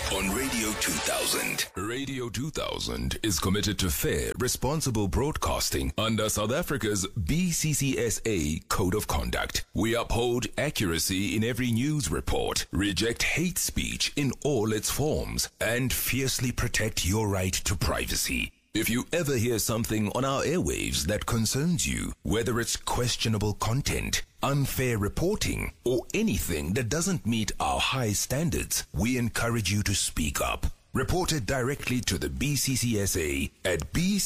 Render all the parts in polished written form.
on Radio 2000. Radio 2000 is committed to fair, responsible broadcasting under South Africa's BCCSA Code of Conduct. We uphold accuracy in every news report, reject hate speech in all its forms, and fiercely protect your right to privacy. If you ever hear something on our airwaves that concerns you, whether it's questionable content, unfair reporting, or anything that doesn't meet our high standards, we encourage you to speak up. Report it directly to the BCCSA at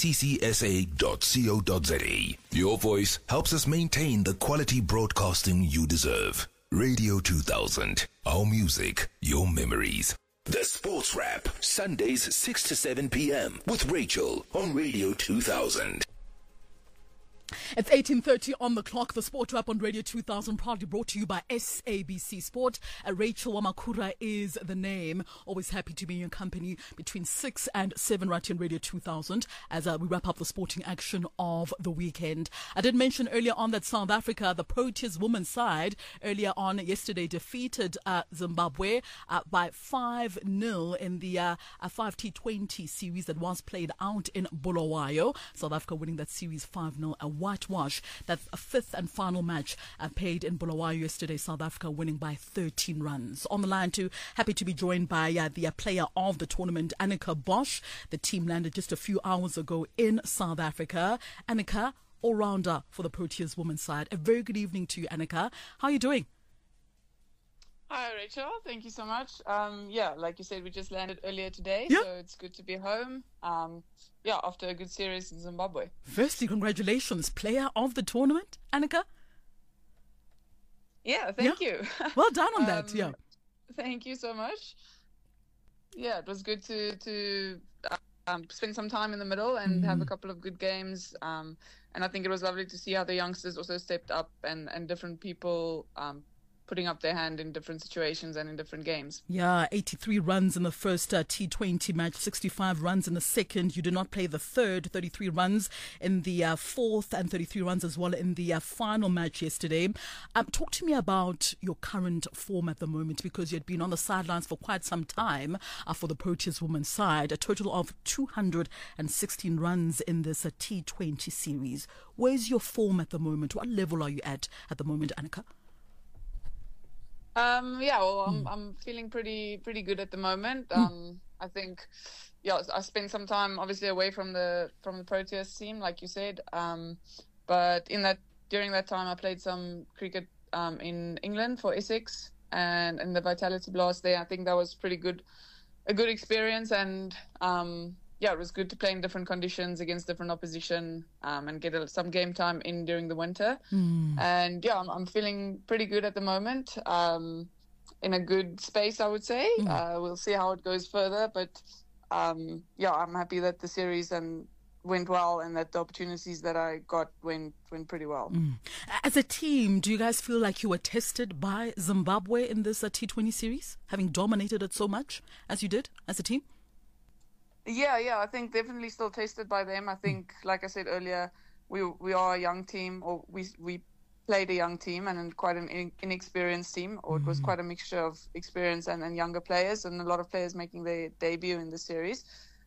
bccsa.co.za. Your voice helps us maintain the quality broadcasting you deserve. Radio 2000. Our music, your memories. The Sports Wrap, Sundays 6 to 7 p.m. with Rachel on Radio 2000. It's 18:30 on the clock. The Sport Wrap on Radio 2000, proudly brought to you by SABC Sport. Rachel Wamakura is the name. Always happy to be in your company between 6 and 7 right here on Radio 2000 as we wrap up the sporting action of the weekend. I did mention earlier on that South Africa, the Proteas women's side, earlier on yesterday defeated Zimbabwe by 5-0 in the 5T20 series that was played out in Bulawayo. South Africa winning that series 5-0. Whitewash. That's a fifth and final match played in Bulawayo yesterday. South Africa winning by 13 runs. On the line too, happy to be joined by the player of the tournament, Annika Bosch. The team landed just a few hours ago in South Africa. Annika, all-rounder for the Proteas women's side. A very good evening to you, Annika. How are you doing? Hi, Rachel. Thank you so much. Like you said, we just landed earlier today, so it's good to be home. After a good series in Zimbabwe. Firstly, congratulations, player of the tournament, Annika. Yeah, thank you. Well done on that. Thank you so much. Yeah, it was good to spend some time in the middle and have a couple of good games. And I think it was lovely to see how the youngsters also stepped up and different people putting up their hand in different situations and in different games. Yeah, 83 runs in the first T20 match, 65 runs in the second. You did not play the third, 33 runs in the fourth and 33 runs as well in the final match yesterday. Talk to me about your current form at the moment, because you had been on the sidelines for quite some time for the Proteas women's side. A total of 216 runs in this T20 series. Where's your form at the moment? What level are you at the moment, Annika? I'm feeling pretty good at the moment. I think, I spent some time obviously away from the Proteas team, like you said. But during that time, I played some cricket in England for Essex and in the Vitality Blast there. I think that was a good experience, and it was good to play in different conditions against different opposition and get some game time in during the winter. And I'm feeling pretty good at the moment, in a good space, I would say. We'll see how it goes further, but I'm happy that the series went well and that the opportunities that I got went pretty well. As a team, do you guys feel like you were tested by Zimbabwe in this T20 series, having dominated it so much as you did as a team? Yeah, I think definitely still tested by them. I think, like I said earlier, we are a young team, or we played a young team and quite an inexperienced team, or it was quite a mixture of experience and younger players, and a lot of players making their debut in the series.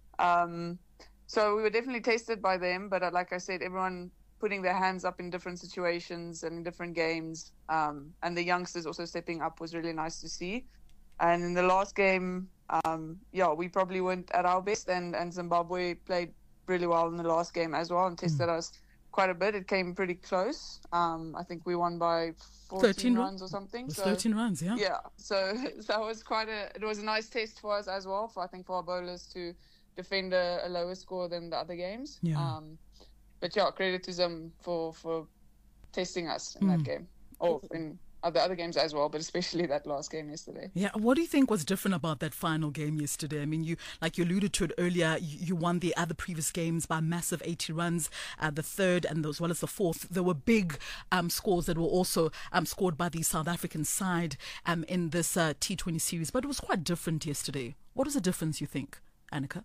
So we were definitely tested by them, but like I said, everyone putting their hands up in different situations and in different games, and the youngsters also stepping up was really nice to see. And in the last game, we probably weren't at our best, and Zimbabwe played really well in the last game as well and tested us quite a bit. It came pretty close. I think we won by 14 runs or something. 13 runs, yeah. Yeah, so that was it was a nice test for us as well, for our bowlers to defend a lower score than the other games. But credit to them for testing us in that game, or in the other games as well, but especially that last game yesterday. Yeah, what do you think was different about that final game yesterday? I mean, you alluded to it earlier, you won the other previous games by massive 80 runs, the third and as well as the fourth. There were big scores that were also scored by the South African side in this T20 series, but it was quite different yesterday. What was the difference, you think, Annika?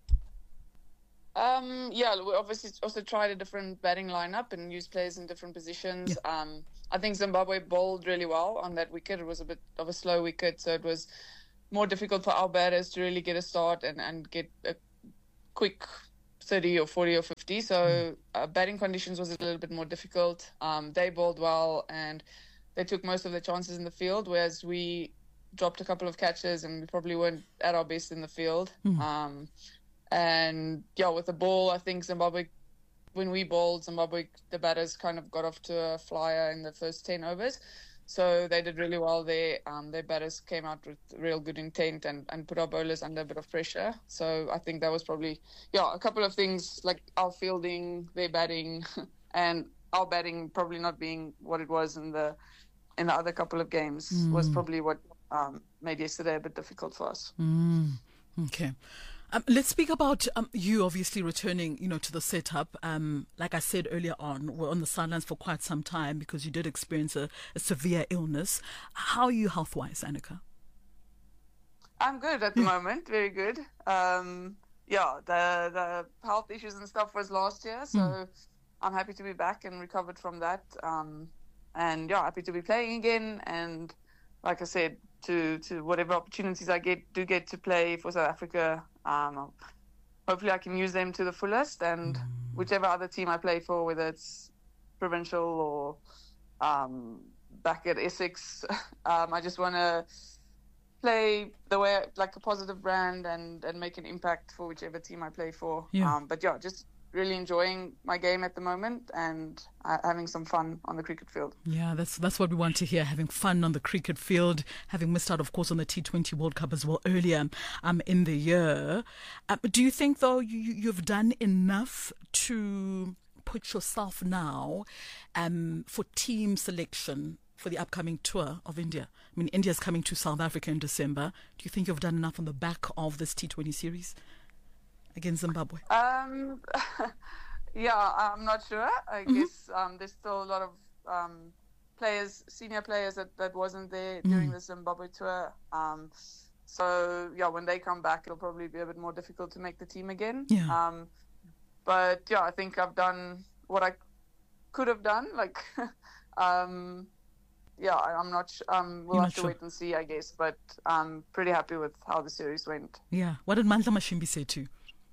We obviously also tried a different batting lineup and used players in different positions. I think Zimbabwe bowled really well on that wicket. It was a bit of a slow wicket, so it was more difficult for our batters to really get a start and get a quick 30 or 40 or 50. So batting conditions was a little bit more difficult. They bowled well and they took most of the chances in the field, whereas we dropped a couple of catches and we probably weren't at our best in the field. And yeah, with the ball, I think Zimbabwe, when we bowled, Zimbabwe, the batters kind of got off to a flyer in the first 10 overs. So they did really well there. Their batters came out with real good intent and put our bowlers under a bit of pressure. So I think that was probably, a couple of things like our fielding, their batting, and our batting probably not being what it was in the other couple of games was probably what made yesterday a bit difficult for us. Okay. Let's speak about you obviously returning, to the setup. Like I said earlier on, we're on the sidelines for quite some time because you did experience a severe illness. How are you health-wise, Annika? I'm good at the moment, very good. The health issues and stuff was last year, so I'm happy to be back and recovered from that. Happy to be playing again. And like I said, to whatever opportunities I get to play for South Africa, hopefully I can use them to the fullest. And whichever other team I play for, whether it's provincial or back at Essex, I just want to play the way, like a positive brand and make an impact for whichever team I play for. Just really enjoying my game at the moment and having some fun on the cricket field. Yeah, that's what we want to hear, having fun on the cricket field, having missed out, of course, on the T20 World Cup as well earlier in the year. Do you think, though, you've done enough to put yourself now for team selection for the upcoming tour of India? I mean, India's coming to South Africa in December. Do you think you've done enough on the back of this T20 series against Zimbabwe? I'm not sure. I guess there's still a lot of senior players that wasn't there during the Zimbabwe tour. When they come back, it'll probably be a bit more difficult to make the team again. I think I've done what I could have done. I'm not sure. We'll have to wait and see, I guess. But I'm pretty happy with how the series went. Yeah. What did Mandla Mashimbi say to you?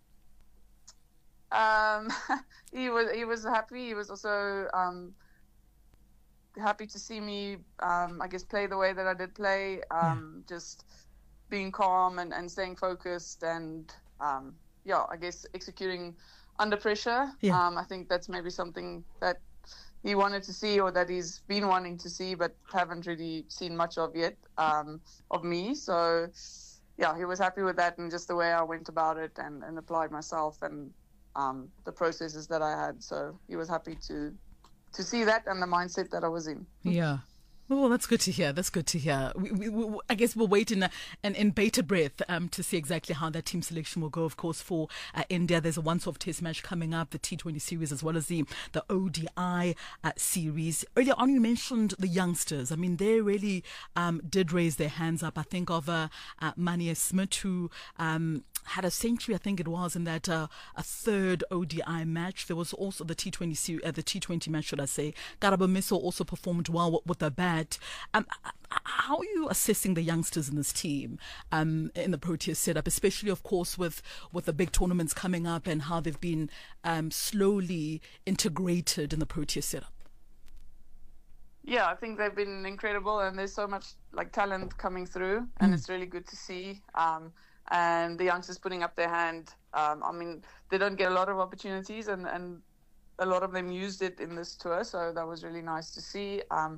He was happy. He was also happy to see me, I guess, play the way that I did play. Just being calm and staying focused and, I guess, executing under pressure. I think that's maybe something that he wanted to see or that he's been wanting to see but haven't really seen much of yet of me. So, he was happy with that and just the way I went about it and applied myself and the processes that I had. So he was happy to see that and the mindset that I was in. Yeah. Oh, that's good to hear. I guess we'll wait in bated breath to see exactly how that team selection will go, of course, for India. There's a once-off test match coming up, the T20 series, as well as the ODI series. Earlier on, you mentioned the youngsters. I mean, they really did raise their hands up. I think of Manie Smith, who had a century, I think it was, in that a third ODI match. There was also the T20 series, the T20 match, should I say. Karabo Miso also performed well with the bat. How are you assessing the youngsters in this team in the Proteas setup, especially, of course, with the big tournaments coming up and how they've been slowly integrated in the Proteas setup? Yeah, I think they've been incredible and there's so much talent coming through and it's really good to see. And the youngsters putting up their hand. They don't get a lot of opportunities and a lot of them used it in this tour, so that was really nice to see.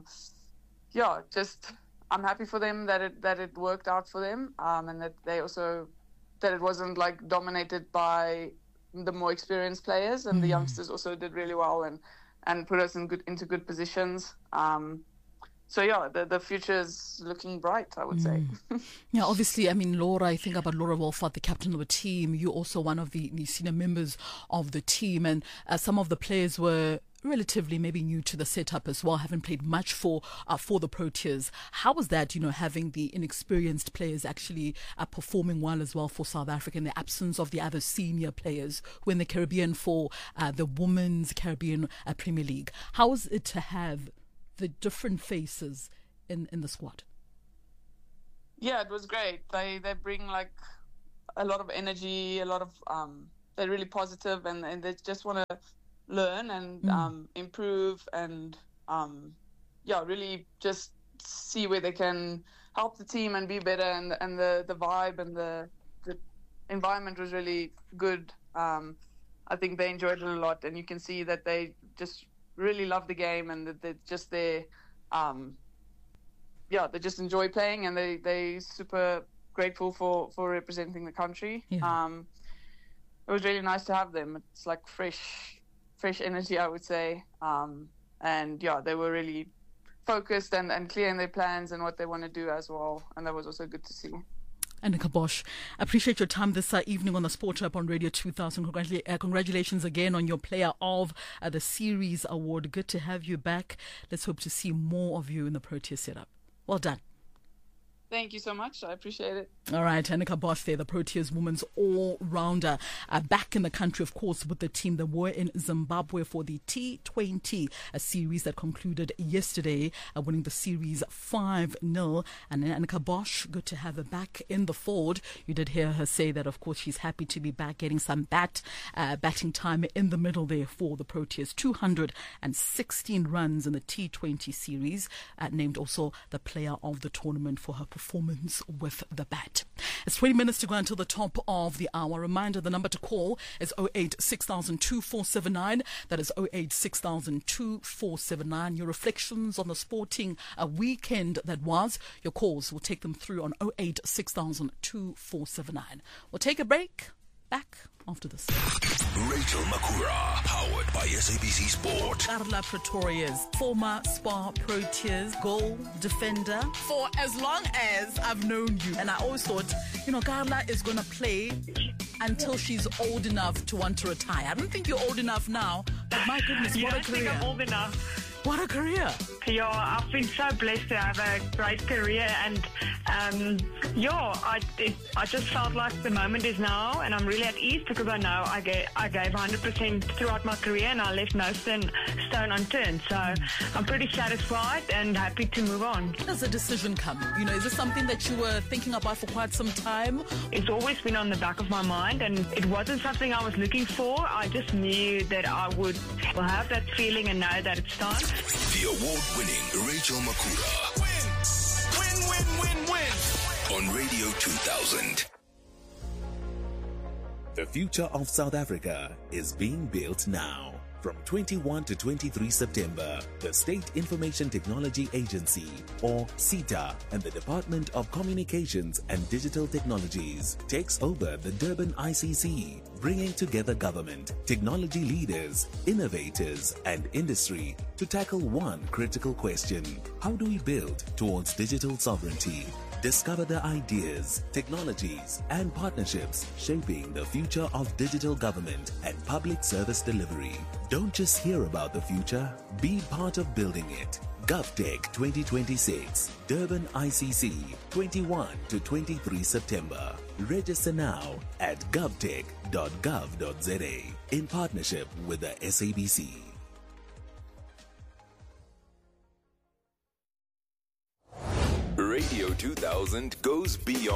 I'm happy for them that it worked out for them, and that it wasn't dominated by the more experienced players, and the youngsters also did really well and put us into good positions. The future is looking bright, I would say. Yeah, obviously, Laura, I think about Laura Wolford, the captain of the team. You're also one of the senior members of the team, and some of the players were relatively maybe new to the setup as well, haven't played much for the Proteas. How was that, having the inexperienced players actually performing well as well for South Africa in the absence of the other senior players who are in the Caribbean for the Women's Caribbean Premier League? How was it to have the different faces in the squad? Yeah, it was great. They bring like a lot of energy, a lot of they're really positive, and they just want to learn and improve and really just see where they can help the team and be better. And the vibe and the environment was really good. I think they enjoyed it a lot, and you can see that they just really love the game, and that they're just there. They just enjoy playing, and they super grateful for representing the country. Yeah. It was really nice to have them. It's like fresh energy, I would say. They were really focused and clear in their plans and what they want to do as well, and that was also good to see. Anika Bosch, appreciate your time this evening on the Sport Wrap on Radio 2000. Congratulations again on your Player of the Series award. Good to have you back. Let's hope to see more of you in the Proteas setup. Well done. Thank you so much. I appreciate it. All right, Anika Bosch there, the Proteas women's all-rounder, back in the country, of course, with the team that were in Zimbabwe for the T20, a series that concluded yesterday, winning the series 5-0. And Anika Bosch, good to have her back in the fold. You did hear her say that, of course, she's happy to be back, getting some batting time in the middle there for the Proteas. 216 runs in the T20 series, named also the player of the tournament for her performance with the bat. It's 20 minutes to go until the top of the hour. Reminder, the number to call is 0860002479. That is 0860002479. Your reflections on the sporting weekend that was. Your calls, we'll take them through on 0860002479. We'll take a break. Back after this. Rachel Makura, powered by SABC Sport. Carla Pretorius, former Spar Proteas goal defender for as long as I've known you. And I always thought, Carla is going to play until she's old enough to want to retire. I don't think you're old enough now, but my goodness, what a career. I think I'm old enough. What a career. Yeah, I've been so blessed to have a great career, and I just felt like the moment is now, and I'm really at ease because I know I gave 100% throughout my career, and I left no stone unturned. So I'm pretty satisfied and happy to move on. How does a decision come? Is this something that you were thinking about for quite some time? It's always been on the back of my mind, and it wasn't something I was looking for. I just knew that I would have that feeling and know that it's time. The award-winning Rachel Makura. Win. On Radio 2000. The future of South Africa is being built now. From 21 to 23 September, the State Information Technology Agency, or SITA, and the Department of Communications and Digital Technologies takes over the Durban ICC, bringing together government, technology leaders, innovators, and industry to tackle one critical question: how do we build towards digital sovereignty? Discover the ideas, technologies, and partnerships shaping the future of digital government and public service delivery. Don't just hear about the future, be part of building it. GovTech 2026, Durban ICC, 21 to 23 September. Register now at govtech.gov.za in partnership with the SABC. Radio 2000 goes beyond